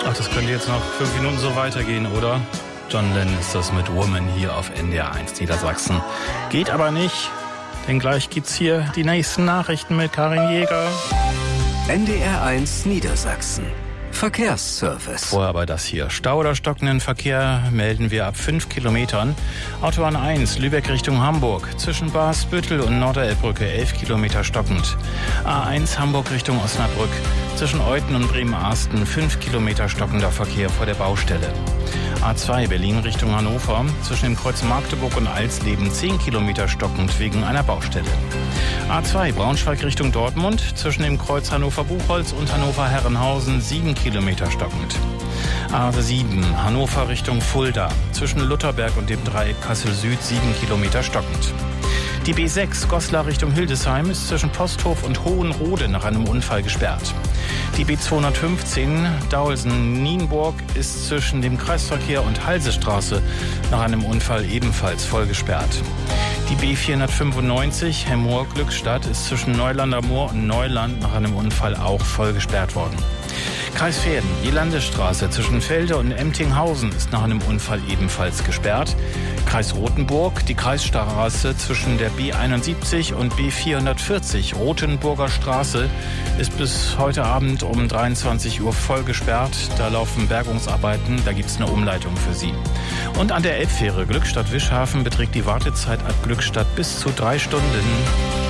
Ach, das könnte jetzt noch 5 Minuten so weitergehen, oder? John Lennon ist das mit Woman hier auf NDR 1 Niedersachsen. Geht aber nicht, denn gleich gibt's hier die nächsten Nachrichten mit Karin Jäger. NDR 1 Niedersachsen. Verkehrsservice. Vorher aber das hier. Stau oder stockenden Verkehr melden wir ab 5 Kilometern. Autobahn 1, Lübeck Richtung Hamburg. Zwischen Barsbüttel und Norderelbbrücke 11 Kilometer stockend. A1 Hamburg Richtung Osnabrück. Zwischen Euthen und Bremen-Arsten 5 Kilometer stockender Verkehr vor der Baustelle. A2 Berlin Richtung Hannover. Zwischen dem Kreuz Magdeburg und Alsleben 10 Kilometer stockend wegen einer Baustelle. A2 Braunschweig Richtung Dortmund. Zwischen dem Kreuz Hannover-Buchholz und Hannover-Herrenhausen 7 Kilometer stockend. A7 Hannover Richtung Fulda. Zwischen Lutherberg und dem Dreieck Kassel-Süd 7 Kilometer stockend. Die B6 Goslar Richtung Hildesheim ist zwischen Posthof und Hohenrode nach einem Unfall gesperrt. Die B215 Daulsen-Nienburg ist zwischen dem Kreisverkehr und Halsestraße nach einem Unfall ebenfalls voll gesperrt. Die B495 Hemmoor-Glückstadt ist zwischen Neulander Moor und Neuland nach einem Unfall auch voll gesperrt worden. Kreis Verden, die Landesstraße zwischen Felde und Emtinghausen ist nach einem Unfall ebenfalls gesperrt. Kreis Rothenburg, die Kreisstraße zwischen der B71 und B440 Rothenburger Straße ist bis heute Abend um 23 Uhr voll gesperrt. Da laufen Bergungsarbeiten, da gibt es eine Umleitung für Sie. Und an der Elbfähre Glückstadt-Wischhafen beträgt die Wartezeit ab Glückstadt bis zu 3 Stunden.